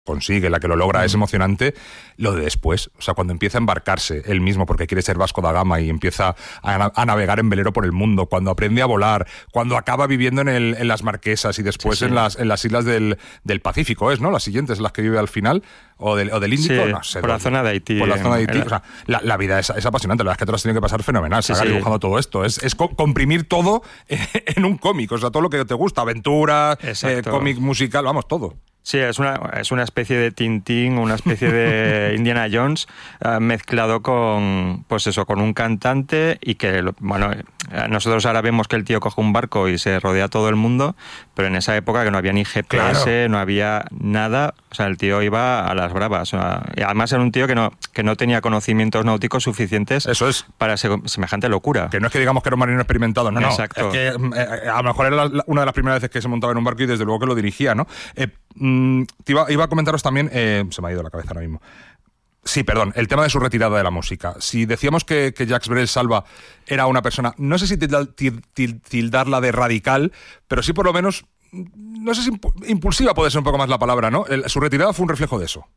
consigue, la que lo logra, es emocionante. Lo de después, o sea, cuando empieza a embarcarse él mismo porque quiere ser Vasco da Gama y empieza a navegar en velero por el mundo, cuando aprende a volar, cuando acaba viviendo en las Marquesas y después sí. En las islas del Pacífico, ¿no? Las siguientes, las que vive al final, o del Índico, sí, no sé. Por la zona de Haití. Por la zona de Haití. O sea, la vida es apasionante, la verdad es que te lo has tenido que pasar fenomenal, Sagar, dibujando todo esto. Es comprimir todo en un cómic, o sea, todo lo que te gusta, aventura, cómic musical, vamos, todo. Sí, es una especie de Tintín, una especie de Indiana Jones mezclado con, pues eso, con un cantante y que, bueno, nosotros ahora vemos que el tío coge un barco y se rodea todo el mundo, pero en esa época que no había ni GPS, claro. No había nada, o sea, el tío iba a las bravas. O sea, y además era un tío que no tenía conocimientos náuticos suficientes. Eso es. Para semejante locura. Que no es que digamos que era un marino experimentado, no. Exacto. Es que a lo mejor era una de las primeras veces que se montaba en un barco y desde luego que lo dirigía, ¿no? Iba a comentaros también, se me ha ido la cabeza ahora mismo. Sí, perdón, el tema de su retirada de la música. Si decíamos que Jacques Brel Salva era una persona, no sé si tildarla de radical, pero sí por lo menos, no sé si impulsiva puede ser un poco más la palabra, ¿no? Su retirada fue un reflejo de eso.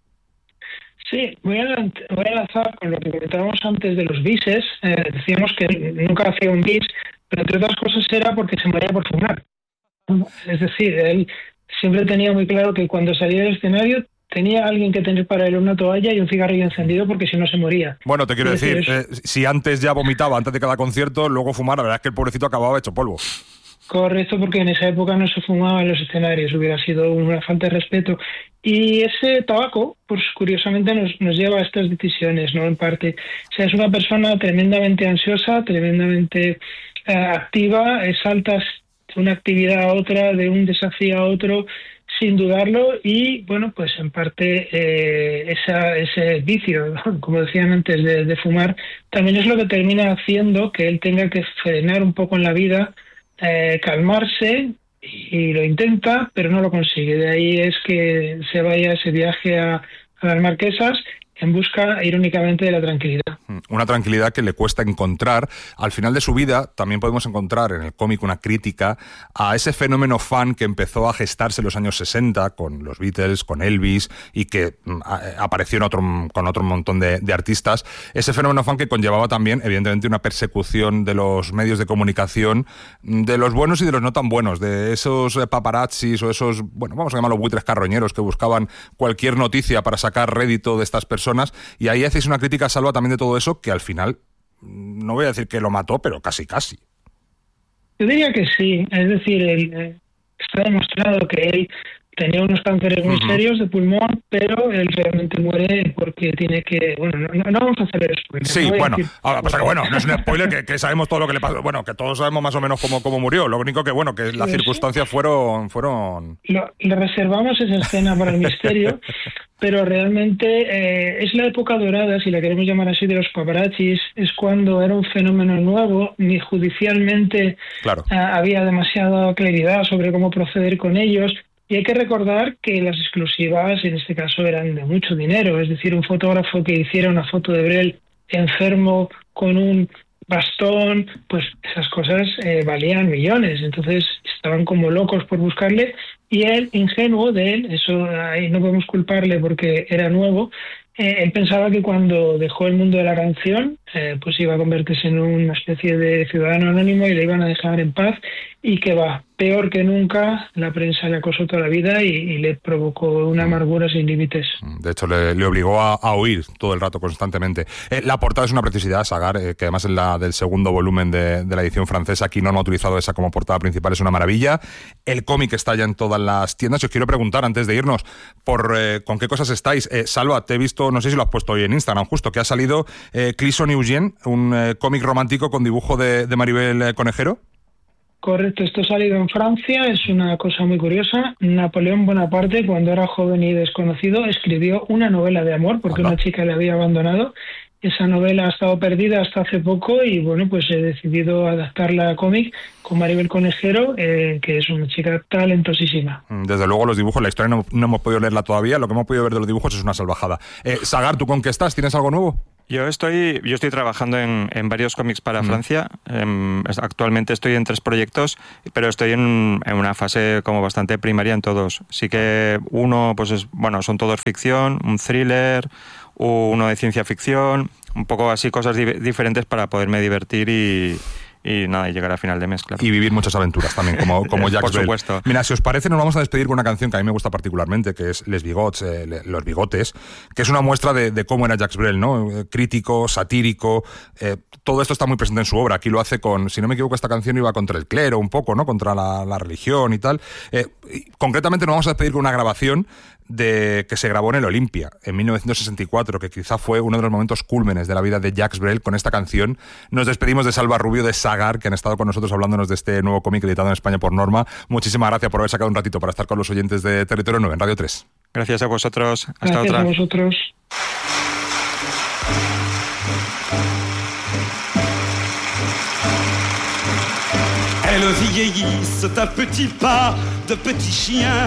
Sí, voy a enlazar con lo que comentábamos antes de los bises. Decíamos que nunca hacía un bis, pero entre otras cosas era porque se moría por fumar. Es decir, él siempre tenía muy claro que cuando salía del escenario tenía alguien que tener para él una toalla y un cigarrillo encendido porque si no se moría. Bueno, te quiero decir, si antes ya vomitaba antes de cada concierto, luego fumar, la verdad es que el pobrecito acababa hecho polvo. Correcto, porque en esa época no se fumaba en los escenarios, hubiera sido una falta de respeto. Y ese tabaco, pues curiosamente nos lleva a estas decisiones, ¿no? En parte, o sea, es una persona tremendamente ansiosa, tremendamente activa, saltas de una actividad a otra, de un desafío a otro, sin dudarlo, y bueno, pues en parte ese vicio, ¿no? Como decían antes, de fumar, también es lo que termina haciendo que él tenga que frenar un poco en la vida, calmarse, y lo intenta, pero no lo consigue. De ahí es que se vaya ese viaje a las Marquesas en busca, irónicamente, de la tranquilidad. Una tranquilidad que le cuesta encontrar. Al final de su vida también podemos encontrar en el cómic una crítica a ese fenómeno fan que empezó a gestarse en los años 60 con los Beatles, con Elvis, y que apareció con otro montón de artistas. Ese fenómeno fan que conllevaba también, evidentemente, una persecución de los medios de comunicación, de los buenos y de los no tan buenos, de esos paparazzis o esos, bueno, vamos a llamarlos buitres carroñeros que buscaban cualquier noticia para sacar rédito de estas personas. Y ahí hacéis una crítica, Salva, también de todo eso, que al final, no voy a decir que lo mató, pero casi. Yo diría que sí, es decir, está demostrado que él tenía unos cánceres muy serios de pulmón, pero él realmente muere porque tiene que... Bueno, no vamos a hacer el spoiler. Sí, no bueno, decir... ahora pasa que bueno, no es un spoiler, que sabemos todo lo que le pasó, bueno, que todos sabemos más o menos cómo murió, lo único que bueno, que las circunstancias fueron... Le reservamos esa escena para el misterio, pero realmente es la época dorada, si la queremos llamar así, de los paparazzis, es cuando era un fenómeno nuevo, ni judicialmente había demasiada claridad sobre cómo proceder con ellos. Y hay que recordar que las exclusivas en este caso eran de mucho dinero, es decir, un fotógrafo que hiciera una foto de Brel enfermo con un bastón, pues esas cosas valían millones, entonces estaban como locos por buscarle, y él, ingenuo de él, eso ahí no podemos culparle porque era nuevo, él pensaba que cuando dejó el mundo de la canción pues iba a convertirse en una especie de ciudadano anónimo y le iban a dejar en paz, y que va, peor que nunca, la prensa le acosó toda la vida y le provocó una amargura sin límites. De hecho, le obligó a huir todo el rato, constantemente. La portada es una preciosidad, Sagar, que además es la del segundo volumen de la edición francesa. Aquí no han utilizado esa como portada principal, es una maravilla. El cómic está ya en todas las tiendas. Os quiero preguntar, antes de irnos, con qué cosas estáis. Salva, te he visto, no sé si lo has puesto hoy en Instagram, justo, que ha salido Clisson y Eugène, un cómic romántico con dibujo de Maribel Conejero. Correcto, esto ha salido en Francia, es una cosa muy curiosa. Napoleón Bonaparte, cuando era joven y desconocido, escribió una novela de amor porque una chica le había abandonado. Esa novela ha estado perdida hasta hace poco y bueno, pues he decidido adaptarla a cómic con Maribel Conejero, que es una chica talentosísima. Desde luego los dibujos, la historia no hemos podido leerla todavía, lo que hemos podido ver de los dibujos es una salvajada. Sagar, ¿tú con qué estás? ¿Tienes algo nuevo? Yo estoy trabajando en varios cómics para Francia. Actualmente estoy en 3 proyectos, pero estoy en una fase como bastante primaria en todos. Sí que uno, pues son todos ficción, un thriller, uno de ciencia ficción, un poco así cosas diferentes para poderme divertir y llegar a final de mes, claro. Y vivir muchas aventuras también, como Jacques Por Brel. supuesto. Mira, si os parece, nos vamos a despedir con una canción que a mí me gusta particularmente, que es Les Bigots, Los Bigotes, que es una muestra de cómo era Jacques Brel, ¿no? Crítico, satírico, todo esto está muy presente en su obra. Aquí lo hace con, si no me equivoco, esta canción iba contra el clero un poco, ¿no? Contra la religión y tal. Concretamente nos vamos a despedir con una grabación que se grabó en el Olympia en 1964, que quizá fue uno de los momentos cúlmenes de la vida de Jacques Brel. Con esta canción nos despedimos de Salva Rubio, de Sagar, que han estado con nosotros hablándonos de este nuevo cómic editado en España por Norma. Muchísimas gracias por haber sacado un ratito para estar con los oyentes de Territorio 9 en Radio 3. Gracias a vosotros. Hasta Gracias otra. a vosotros. Elles vieillissent à petits pas de petits chiens.